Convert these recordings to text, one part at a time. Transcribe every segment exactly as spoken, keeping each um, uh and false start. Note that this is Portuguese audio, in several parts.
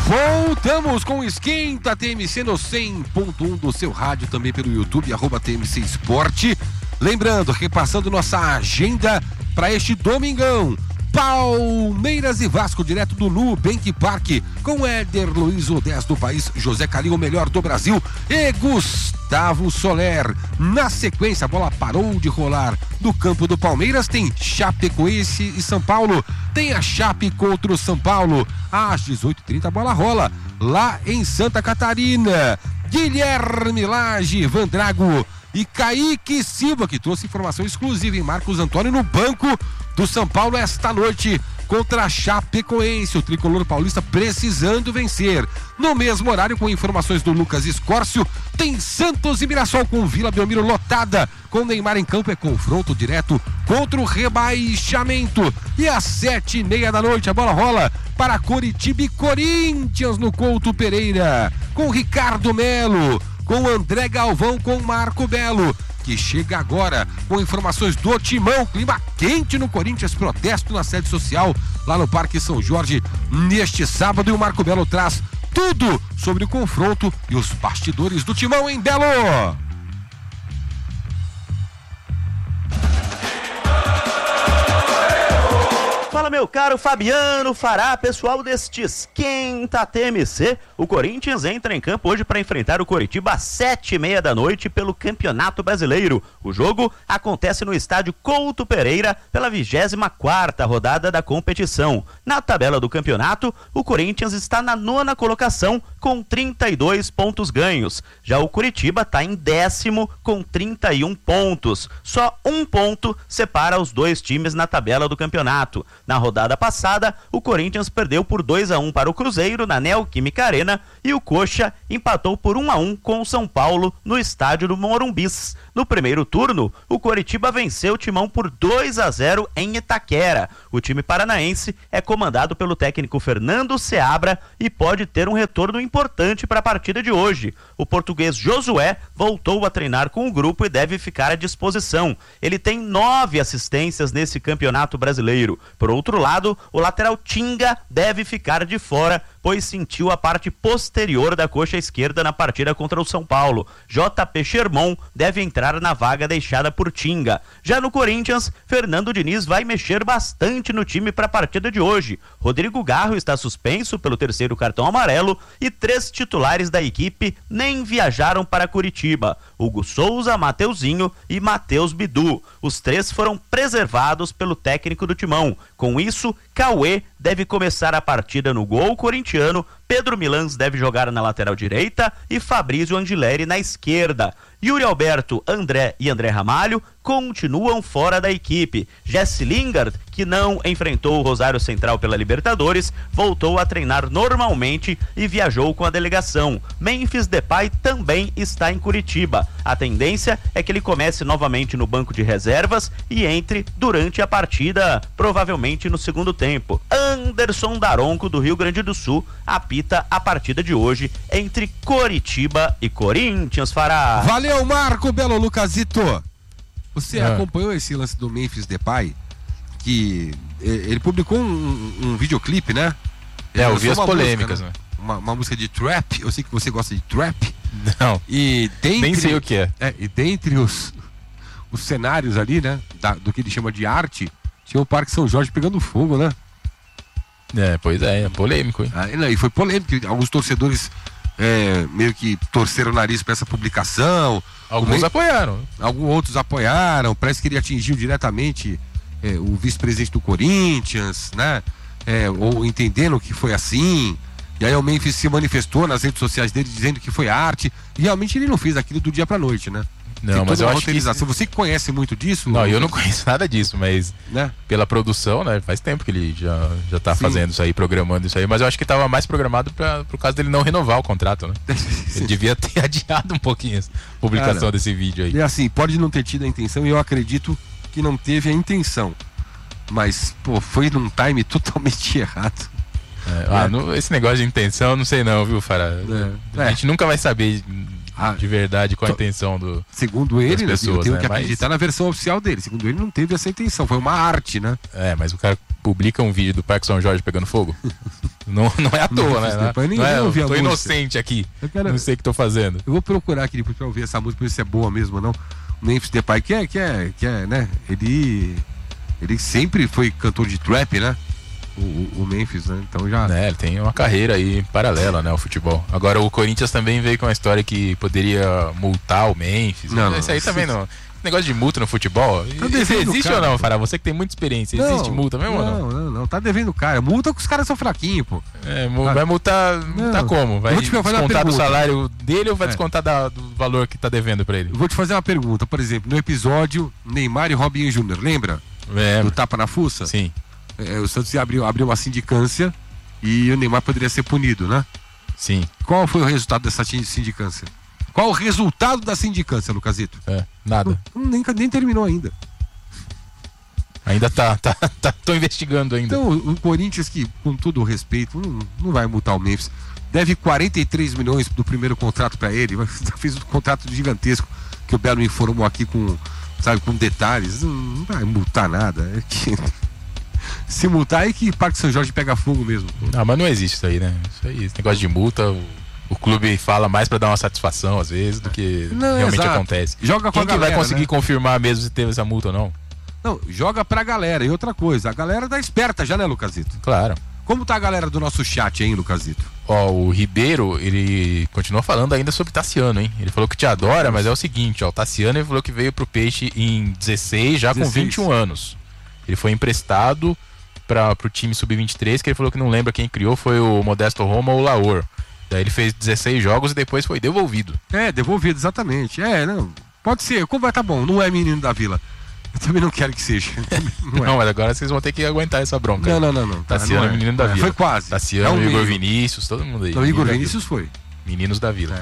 Voltamos com o Esquenta T M C no cem ponto um do seu rádio, também pelo YouTube, arroba T M C Esporte. Lembrando, repassando nossa agenda para este domingão. Palmeiras e Vasco, direto do Nubank Park, com Éder Luiz, o dez do país, José Carinho, o melhor do Brasil, e Gustavo Soler. Na sequência, a bola parou de rolar no campo do Palmeiras, tem Chapecoense e São Paulo, tem a Chape contra o São Paulo, às dezoito e trinta a bola rola, lá em Santa Catarina. Guilherme Lage, Vandrago e Kaique Silva, que trouxe informação exclusiva em Marcos Antônio no banco do São Paulo esta noite contra a Chapecoense, o tricolor paulista precisando vencer. No mesmo horário, com informações do Lucas Escórcio, tem Santos e Mirassol com Vila Belmiro lotada, com Neymar em campo, é confronto direto contra o rebaixamento. E às sete e meia da noite a bola rola para Coritiba e Corinthians no Couto Pereira, com Ricardo Melo, com André Galvão, com Marco Belo, que chega agora com informações do Timão. Clima quente no Corinthians, protesto na sede social lá no Parque São Jorge neste sábado, e o Marco Belo traz tudo sobre o confronto e os bastidores do Timão em Belo. Fala, meu caro Fabiano Fará, pessoal deste Esquenta T M C. O Corinthians entra em campo hoje para enfrentar o Coritiba às sete e meia da noite pelo Campeonato Brasileiro. O jogo acontece no estádio Couto Pereira pela vigésima quarta rodada da competição. Na tabela do campeonato, o Corinthians está na nona colocação com trinta e dois pontos ganhos. Já o Coritiba está em décimo com trinta e um pontos. Só um ponto separa os dois times na tabela do campeonato. Na rodada passada, o Corinthians perdeu por dois a um para o Cruzeiro na Neoquímica Arena e o Coxa empatou por um a um com o São Paulo no estádio do Morumbis. No primeiro turno, o Coritiba venceu o Timão por dois a zero em Itaquera. O time paranaense é comandado pelo técnico Fernando Seabra e pode ter um retorno importante para a partida de hoje. O português Josué voltou a treinar com o grupo e deve ficar à disposição. Ele tem nove assistências nesse campeonato brasileiro. Por outro lado, o lateral Tinga deve ficar de fora, pois sentiu a parte posterior da coxa esquerda na partida contra o São Paulo. J P Sherman deve entrar na vaga deixada por Tinga. Já no Corinthians, Fernando Diniz vai mexer bastante no time para a partida de hoje. Rodrigo Garro está suspenso pelo terceiro cartão amarelo e três titulares da equipe nem viajaram para Curitiba: Hugo Souza, Mateuzinho e Matheus Bidu. Os três foram preservados pelo técnico do Timão. Com isso, Cauê deve começar a partida no gol corintiano, Pedro Milans deve jogar na lateral direita e Fabrício Angileri na esquerda. Yuri Alberto, André e André Ramalho continuam fora da equipe. Jesse Lingard, que não enfrentou o Rosário Central pela Libertadores, voltou a treinar normalmente e viajou com a delegação. Memphis Depay também está em Curitiba. A tendência é que ele comece novamente no banco de reservas e entre durante a partida, provavelmente no segundo tempo. Anderson Daronco, do Rio Grande do Sul, apita a partida de hoje entre Coritiba e Corinthians. Fará. Valeu, Marco Belo. Lucasito, você Ah. acompanhou esse lance do Memphis Depay? Que ele publicou um, um videoclipe, né? É, eu vi as uma polêmicas, música, né? Uma, uma música de trap. Eu sei que você gosta de trap. Não, E dentre, nem sei o que é. é, e dentre os, os cenários ali, né? Da, do que ele chama de arte, tinha o Parque São Jorge pegando fogo, né? É, pois é, é polêmico, hein? Ah, e foi polêmico. Alguns torcedores é, meio que torceram o nariz para essa publicação. Alguns meio, apoiaram. Alguns outros apoiaram. Parece que ele atingiu diretamente é, o vice-presidente do Corinthians, né? É, ou entendendo que foi assim. E aí o Memphis se manifestou nas redes sociais dele dizendo que foi arte. E realmente ele não fez aquilo do dia pra noite, né? Não, Tem mas toda eu uma acho que... roteirização. Você que conhece muito disso? Não, eu não conheço nada disso, mas Né? pela produção, né? Faz tempo que ele já, já tá Sim. fazendo isso aí, programando isso aí, mas eu acho que tava mais programado pra, pro caso dele não renovar o contrato, né? Ele devia ter adiado um pouquinho a publicação Cara, desse vídeo aí. E assim, pode não ter tido a intenção, e eu acredito que não teve a intenção. Mas, pô, foi num time totalmente errado. É, ah, no- esse negócio de intenção, não sei não, viu, Fará? É. A gente nunca vai saber Ah, de verdade qual a to- intenção do... Segundo ele, né, pessoas, eu tenho né? que Mas- acreditar na versão oficial dele. Segundo ele, não teve essa intenção. Foi uma arte, né? É, mas o cara publica um vídeo do Parque São Jorge pegando fogo. Não, não é à toa, né? Depois Não é, eu tô música. inocente aqui. Quero... Não sei o que tô fazendo. Eu vou procurar aqui depois pra ouvir essa música, pra ver se é boa mesmo ou não. O Memphis Depay, que é, que é, que é, né? Ele, ele sempre foi cantor de trap, né? O, o, o Memphis, né? Então já... É, ele tem uma carreira aí paralela, né, ao futebol. Agora o Corinthians também veio com a história que poderia multar o Memphis. Não, Isso aí não, também não... Negócio de multa no futebol, tá devendo, existe cara, ou não, pô. Fará? Você que tem muita experiência, não, existe multa mesmo não, ou não? Não, não, não, tá devendo cara. Multa que os caras são fraquinhos, pô. É, vai multar, multar como? Vai vou te fazer uma descontar do pergunta. salário dele ou vai É. descontar da- do valor que tá devendo pra ele? Eu vou te fazer uma pergunta, por exemplo, no episódio Neymar e Robinho Júnior, lembra? É, Do tapa na fuça? sim, É, o Santos abriu, abriu uma sindicância e o Neymar poderia ser punido, né? sim, Qual foi o resultado dessa sin- sindicância? Qual o resultado da sindicância, Lucasito? é, nada. Não, nem, nem terminou ainda. Ainda tá, tá, tá, tô investigando ainda. Então, o, o Corinthians, que, com todo o respeito, não, não vai multar o Memphis. Deve quarenta e três milhões do primeiro contrato pra ele. Fez um contrato gigantesco que o Belo informou aqui com, sabe, com detalhes. Não, não vai multar nada. É que... Se multar é que Parque São Jorge pega fogo mesmo. Ah, mas não existe isso aí, né? Isso aí, esse negócio de multa, o, o clube fala mais pra dar uma satisfação às vezes do que Não, realmente exato. acontece. Joga com Quem a que galera, vai conseguir né? confirmar mesmo se teve essa multa ou não? Não, joga pra galera. E outra coisa, a galera tá esperta já, né, Lucasito? Claro. Como tá a galera do nosso chat, hein, Lucasito? Ó, o Ribeiro, ele continua falando ainda sobre Tassiano, hein? Ele falou que te adora, mas é o seguinte, ó, o Tassiano ele falou que veio pro Peixe em dezesseis, já com dezesseis. vinte e um anos. Ele foi emprestado para pro time sub vinte e três, que ele falou que não lembra quem criou, foi o Modesto Roma ou o Laor. Daí ele fez dezesseis jogos e depois foi devolvido. É, devolvido, exatamente. É, não, pode ser. Como vai tá bom, não é menino da vila. Eu também não quero que seja. Não, Não, é. mas agora vocês vão ter que aguentar essa bronca. não, não, não, não. Tassiano, Não é. menino da É, Vila. Foi quase. Tassiano, É um Igor meio. Vinícius, todo mundo aí. Então, o Igor Menino da Vinícius foi. Vila. Meninos da Vila. É.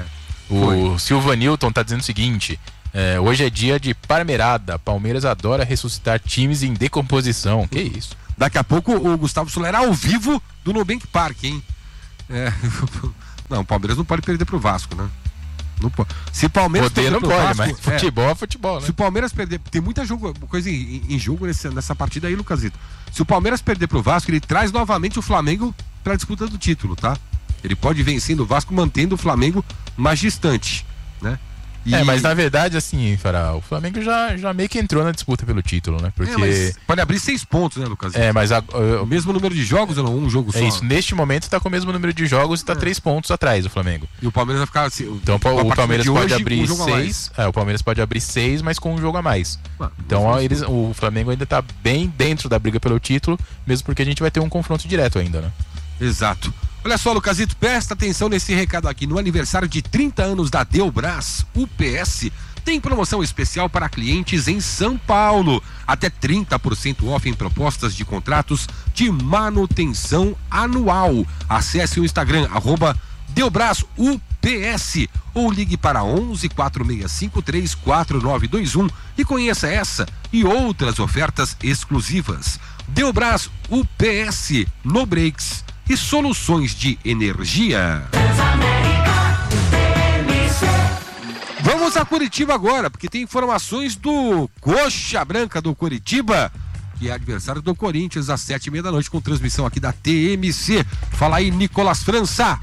O Silvanilton tá dizendo o seguinte: é, hoje é dia de Parmerada. Palmeiras adora ressuscitar times em decomposição. Que isso? Daqui a pouco o Gustavo Solera ao vivo do Nubank Park, hein? É. Não, o Palmeiras não pode perder pro Vasco, né? Não pode. Se o Palmeiras Poder não pro pode, Vasco, mas é. futebol é futebol, né? Se o Palmeiras perder, tem muita jogo, coisa em, em jogo nesse, nessa partida aí, Lucasito. Se o Palmeiras perder pro Vasco, ele traz novamente o Flamengo pra disputa do título, tá? Ele pode vencendo o Vasco, mantendo o Flamengo mais distante, né? E- É, mas na verdade, assim, Fará, o Flamengo já, já meio que entrou na disputa pelo título, né? Porque. É, mas pode abrir seis pontos, né, Lucasito? É, mas a- O mesmo número de jogos ou não? Um jogo só? é isso. Neste momento tá com o mesmo número de jogos e tá É. três pontos atrás do Flamengo. E o Palmeiras vai ficar assim. Então com a o partida Palmeiras de pode hoje, abrir um jogo a mais. seis. É, o Palmeiras pode abrir seis, mas com um jogo a mais. Ah, Então mas- ó, eles, o Flamengo ainda tá bem dentro da briga pelo título, mesmo porque a gente vai ter um confronto direto ainda, né? Exato. Olha só, Lucasito, presta atenção nesse recado aqui. No aniversário de trinta anos da Delbras, U P S tem promoção especial para clientes em São Paulo. Até trinta por cento off em propostas de contratos de manutenção anual. Acesse o Instagram, arroba Delbras U P S ou ligue para onze, quatro seis cinco três, quatro nove dois um e conheça essa e outras ofertas exclusivas. Delbras U P S, no breaks e soluções de energia. Vamos a Curitiba agora, porque tem informações do Coxa Branca do Curitiba, que é adversário do Corinthians, às sete e meia da noite, com transmissão aqui da T M C. Fala aí, Nicolas França.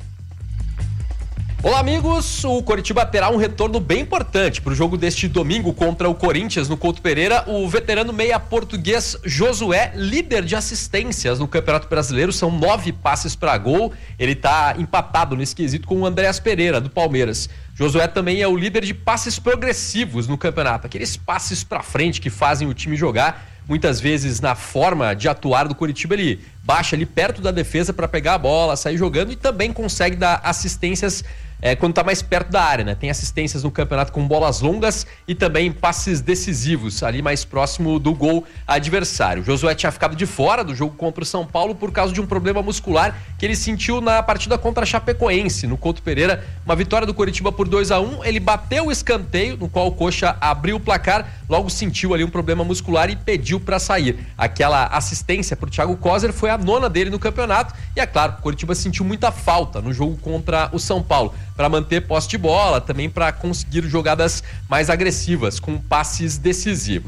Olá, amigos. O Coritiba terá um retorno bem importante para o jogo deste domingo contra o Corinthians no Couto Pereira. O veterano meia português Josué, líder de assistências no Campeonato Brasileiro, são nove passes para gol. Ele está empatado nesse quesito com o Andréas Pereira, do Palmeiras. Josué também é o líder de passes progressivos no campeonato, aqueles passes para frente que fazem o time jogar. Muitas vezes, na forma de atuar do Coritiba, ele baixa ali perto da defesa para pegar a bola, sair jogando e também consegue dar assistências é, quando está mais perto da área, né? Tem assistências no campeonato com bolas longas e também passes decisivos, ali mais próximo do gol adversário. O Josué tinha ficado de fora do jogo contra o São Paulo por causa de um problema muscular que ele sentiu na partida contra a Chapecoense, no Couto Pereira. Uma vitória do Coritiba por dois a um, ele bateu o escanteio, no qual o Coxa abriu o placar, logo sentiu ali um problema muscular e pediu para sair. Aquela assistência para o Thiago Coser foi a nona dele no campeonato e é claro, o Coritiba sentiu muita falta no jogo contra o São Paulo, para manter posse de bola, também para conseguir jogadas mais agressivas, com passes decisivos.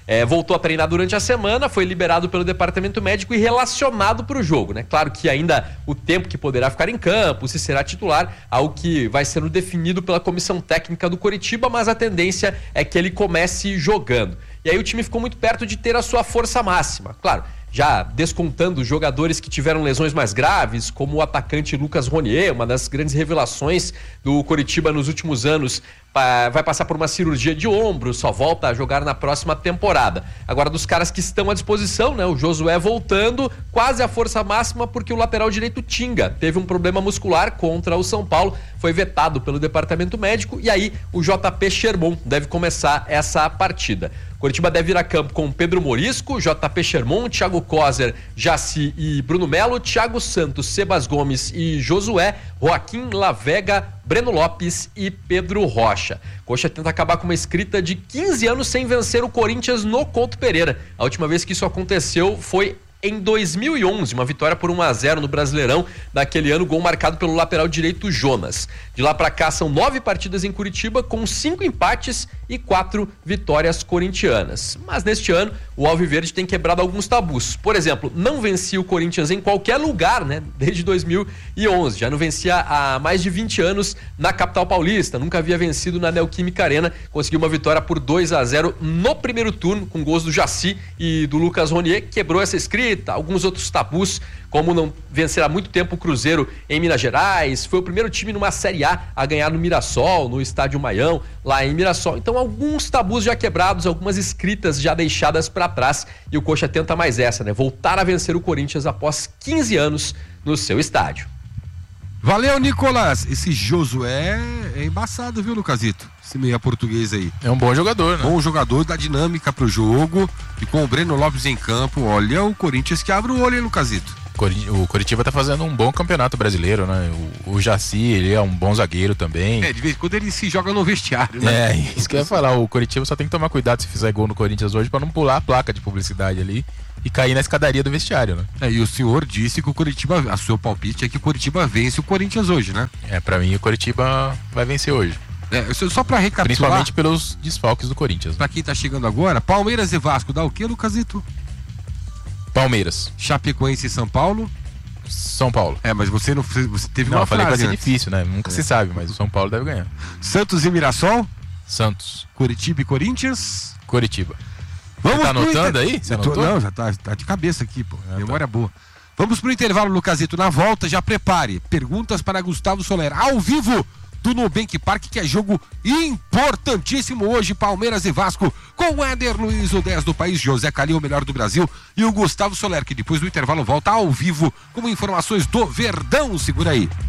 É, voltou a treinar durante a semana, foi liberado pelo departamento médico e relacionado para o jogo, né? Claro que ainda o tempo que poderá ficar em campo, se será titular, algo que vai sendo definido pela comissão técnica do Coritiba, mas a tendência é que ele comece jogando. E aí o time ficou muito perto de ter a sua força máxima. Claro, já descontando os jogadores que tiveram lesões mais graves, como o atacante Lucas Ronier, uma das grandes revelações do Coritiba nos últimos anos, vai passar por uma cirurgia de ombro, só volta a jogar na próxima temporada. Agora, dos caras que estão à disposição, né, o Josué voltando, quase a força máxima, porque o lateral direito Tinga teve um problema muscular contra o São Paulo, foi vetado pelo departamento médico, e aí o J P Sherman deve começar essa partida. Coritiba deve ir a campo com Pedro Morisco, J P Sherman, Thiago Coser, Jaci e Bruno Melo, Thiago Santos, Sebas Gomes e Josué, Joaquim Lavega, Breno Lopes e Pedro Rocha. Coxa tenta acabar com uma escrita de quinze anos sem vencer o Corinthians no Couto Pereira. A última vez que isso aconteceu foi em dois mil e onze, uma vitória por um a zero no Brasileirão, naquele ano, gol marcado pelo lateral direito Jonas. De lá pra cá são nove partidas em Curitiba, com cinco empates e quatro vitórias corintianas. Mas neste ano, o Alviverde tem quebrado alguns tabus. Por exemplo, não vencia o Corinthians em qualquer lugar, né? Desde dois mil e onze. Já não vencia há mais de vinte anos na capital paulista. Nunca havia vencido na Neoquímica Arena. Conseguiu uma vitória por dois a zero no primeiro turno, com gols do Jaci e do Lucas Ronier. Quebrou essa escrita. Alguns outros tabus, como não vencer há muito tempo o Cruzeiro em Minas Gerais. Foi o primeiro time numa Série A a ganhar no Mirassol, no Estádio Maião, lá em Mirassol. Então, alguns tabus já quebrados, algumas escritas já deixadas para trás, e o Coxa tenta mais essa, né? Voltar a vencer o Corinthians após quinze anos no seu estádio. Valeu, Nicolas. Esse Josué é embaçado, viu, Lucasito? Esse meia português aí. É um bom jogador, né? Bom jogador, dá dinâmica pro jogo. E com o Breno Lopes em campo, olha o Corinthians que abre o olho, hein, Lucasito? O Coritiba tá fazendo um bom campeonato brasileiro, né? O, o Jaci, ele é um bom zagueiro também. É, de vez em quando ele se joga no vestiário, né? É, isso que eu ia falar. O Coritiba só tem que tomar cuidado se fizer gol no Corinthians hoje pra não pular a placa de publicidade ali e cair na escadaria do vestiário, né? É, e o senhor disse que o Coritiba, a seu palpite é que o Coritiba vence o Corinthians hoje, né? É, pra mim o Coritiba vai vencer hoje. É, só pra recapitular. Principalmente pelos desfalques do Corinthians. Né? Pra quem tá chegando agora, Palmeiras e Vasco dá o quê, Lucasito? Palmeiras. Chapecoense e São Paulo? São Paulo. É, mas você não você teve não, uma eu falei frase que vai ser antes. difícil, né? Nunca é. se sabe, mas o São Paulo deve ganhar. Santos e Mirassol? Santos. Curitiba e Corinthians? Curitiba. Vamos você tá anotando inter... aí? Você tô, anotou? não, já tá, tá de cabeça aqui, pô. Ah, Memória tá. boa. Vamos pro intervalo, Lucasito. Na volta, já prepare. Perguntas para Gustavo Soler, ao vivo do Nubank Park, que é jogo importantíssimo hoje, Palmeiras e Vasco, com o Éder Luiz, o dez do país, José Calil, o melhor do Brasil, e o Gustavo Soler, que depois do intervalo volta ao vivo com informações do Verdão. Segura aí.